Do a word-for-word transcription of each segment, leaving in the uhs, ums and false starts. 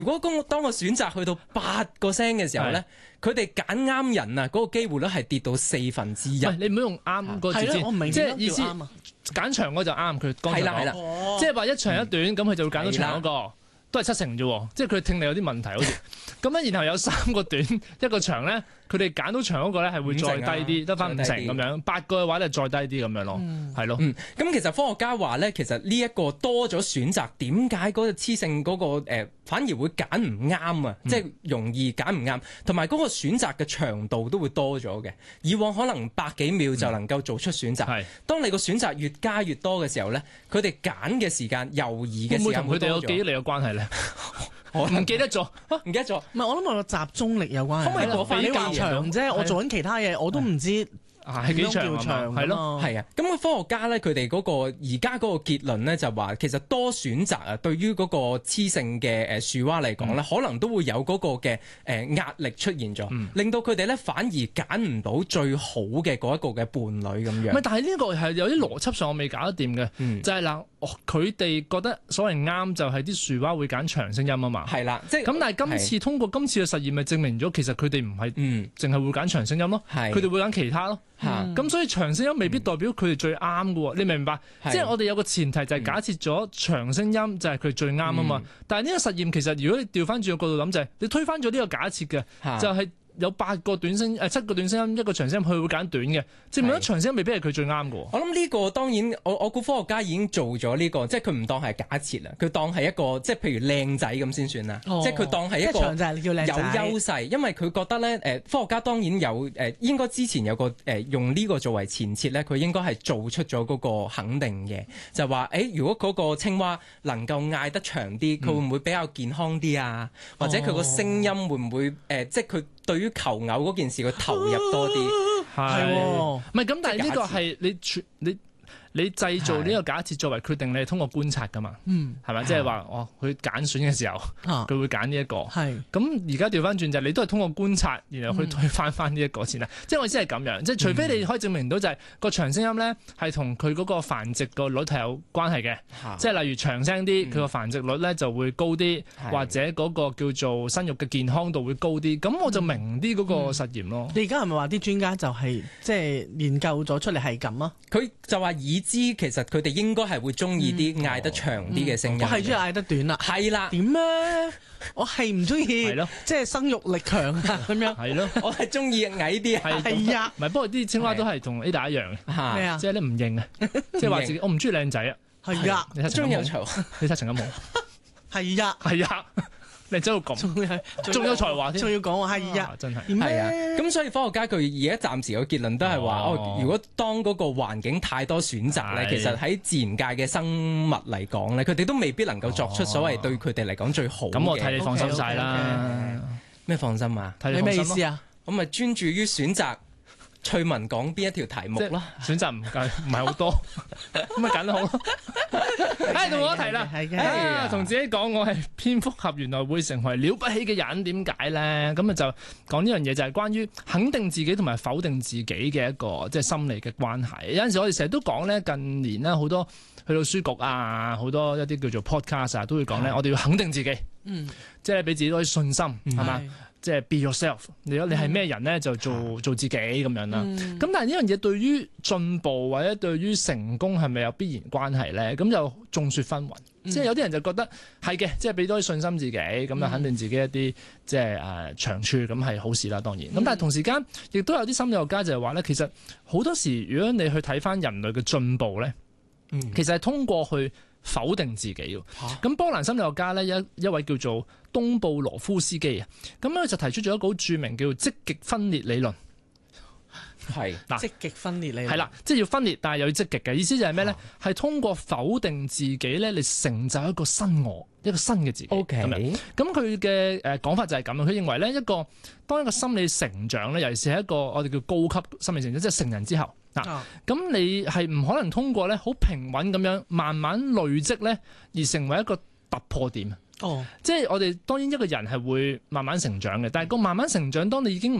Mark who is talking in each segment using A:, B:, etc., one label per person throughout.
A: 如果個當個選擇去到八個 percent 嘅時候咧，佢哋揀啱人啊，嗰個機會率係跌到四分之一。
B: 你唔好用啱個字先，
C: 我唔明
B: 即係意思
C: 啱啊。
B: 揀長嗰就啱，佢剛才
A: 係啦係啦，
B: 講，即係話一長一短，咁佢、嗯、就會揀到長嗰、嗰個，都係七成啫，即係佢聽力有啲問題好似。咁咧，然後有三個短一個長咧，佢哋揀到長嗰個咧係會再低啲，得翻五成咁樣。八個嘅話咧再低啲咁樣咯，係咯。
A: 嗯，咁其實科學家話咧，其實呢一個多咗選擇，點解嗰個雌性嗰、嗰個、呃、反而會揀唔啱啊？嗯、即係容易揀唔啱，同埋嗰個選擇嘅長度都會多咗嘅。以往可能百幾秒就能夠做出選擇，係、嗯。當你個選擇越加越多嘅時候咧，佢哋揀嘅時間、猶豫嘅時間會多咗。會唔會同佢哋有記憶力有關係咧？我唔記得咗，唔記得咗。
C: 唔係，我諗我個集中力有關係。可唔可以過分？你話長啫，我做緊其他嘢，我都唔知。
B: 係幾長係咯，
A: 係啊。咁個科學家咧，佢哋嗰個而家嗰個結論咧，就話其實多選擇啊，對於嗰個雌性嘅誒樹蛙嚟講咧，嗯、可能都會有嗰個嘅誒壓力出現咗，嗯、令到佢哋咧反而揀唔到最好嘅嗰一個嘅伴侶咁樣。
B: 唔係，但係呢個係有啲邏輯上我未搞得掂嘅，嗯、就係嗱，佢哋覺得所謂啱就係啲樹蛙會揀長聲音啊嘛。係啦，即係咁。但係今次通過今次嘅實驗，咪證明咗其實佢哋唔係淨係會揀長聲音咯，佢哋會揀其他咯。咁、嗯、所以長聲音未必代表佢哋最啱嘅喎，嗯、你明唔明白？是即係我哋有個前提就係假設咗長聲音就係佢最啱啊嘛。嗯、但係呢個實驗其實如果你調翻轉個角度諗就係、是、你推翻咗呢個假設嘅，是就係、是。有八個短聲誒七個短聲音，一個長聲音，佢會揀短嘅，證明咗長聲音未必係佢最啱嘅。
A: 我諗呢個當然，我我估科學家已經做咗呢、這個，即係佢唔當係假設啦，佢當係一個即係譬如靚仔咁先算啦，哦、即係佢當係一個有優勢，因為佢覺得咧誒科學家當然有誒應該之前有個誒用呢個作為前設咧，佢應該係做出咗嗰個肯定嘅，就話誒、欸、如果嗰個青蛙能夠嗌得長啲，佢會唔會比較健康啲啊？嗯、或者佢個聲音會唔會誒、呃、即係佢對於求偶嗰件事佢投入多啲，
B: 係唔係咁？但係呢個係你你你製造呢個假設作為決定，你係通過觀察噶嘛？嗯，係咪？即係話哦，佢揀選嘅時候，佢會揀呢一個。係咁而家調翻轉就係你都係通過觀察，然後去推翻翻呢一個先啦。即係我意思係咁樣，即係除非你可以證明到就係個長聲音咧係同佢嗰個繁殖個率係有關係嘅。即係例如長聲啲，佢個繁殖率咧就會高啲，或者嗰個叫做生育嘅健康度會高啲。咁我就明啲嗰個實驗咯。
C: 你而家係咪話啲專家就係即係研究咗出嚟係咁啊？
A: 佢就話已知其實佢哋應該係會中意啲嗌得長啲嘅聲音。
C: 我係中意嗌得短啦。係啦。點咧？我係唔中意，即係生育力強啊咁樣。係咯。我係中意矮啲。係啊。唔係，不過啲青蛙都係同 Ada 一樣嘅。咩啊？即係咧唔認啊，即係話自己我唔中意靚仔啊。係啊。你睇陳金毛。你睇陳金毛。係啊。係啊。你真係咁，仲有才華添， 仲要講話係啊，
A: 真係係啊。咁所以科學家佢而家暫時個結論都係話，哦，如果當嗰個環境太多選擇咧，其實喺自然界嘅生物嚟講咧，佢哋都未必能夠作出所謂對佢哋嚟講最好嘅。
B: 咁我睇你放心晒啦。
A: 咩放心啊？
C: 睇你咩意思啊？
A: 咁咪專注於選擇。趣文講邊一條題目啦？
B: 選擇唔夠，唔係好多，咁咪揀得好咯。哎，到我一題啦。係同自己講，我係蝙蝠俠，原來會成為了不起嘅人，點解咧？咁啊就講呢樣嘢，就係關於肯定自己同埋否定自己嘅一個即係心理嘅關係。有陣時我哋成日都講咧，近年咧好多去到書局啊，好多一啲叫做 podcast 啊，都會講咧，我哋要肯定自己，嗯，即係俾自己多啲信心，係嘛？即係 be yourself，你你係咩人咧就做做自己咁樣啦。咁、嗯、但係呢樣嘢對於進步或者對於成功係咪有必然關係咧？咁就眾說紛紜。嗯、即係有啲人就覺得係嘅，即係俾多啲信心自己，咁就肯定自己一啲即係誒長處，咁係好事啦。當然，咁、嗯、但係同時間亦都有啲心理學家就係話咧，其實好多時如果你去睇翻人類嘅進步咧，嗯、其實係通過去否定自己嘅。咁、啊、波蘭心理學家咧一一位叫做東布羅夫斯基啊，咁佢就提出咗一個好著名叫做積極分裂理論。係嗱，積極分裂理論係啦，即係要分裂，但係又要積極嘅意思就係咩咧？係、啊、通過否定自己咧，嚟成就一個新我，一個新嘅自己。O K，咁佢嘅誒講法就係咁樣，佢認為咧一個當一個心理成長咧，尤其是係一個我哋叫高級心理成長，即係成人之後嗱，咁、啊、你係唔可能通過咧好平穩咁樣慢慢累積咧，而成為一個突破點。哦，即係我哋當然一個人係會慢慢成長嘅，但係個慢慢成長，當你已經唔係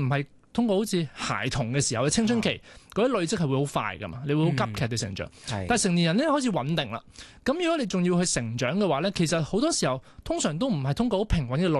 B: 通過好似孩童嘅時候嘅青春期嗰啲累積係會好快噶嘛，你會好急劇地成長。嗯、但係成年人咧開始穩定啦。咁如果你仲要去成長嘅話咧，其實好多時候通常都唔係通過好平穩嘅累